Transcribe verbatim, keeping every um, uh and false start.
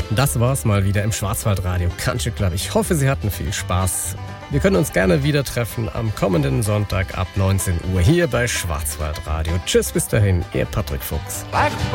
Das war's mal wieder im Schwarzwaldradio Country Club. Ich hoffe, Sie hatten viel Spaß. Wir können uns gerne wieder treffen am kommenden Sonntag ab neunzehn Uhr hier bei Schwarzwaldradio. Tschüss, bis dahin, Ihr Patrick Fuchs.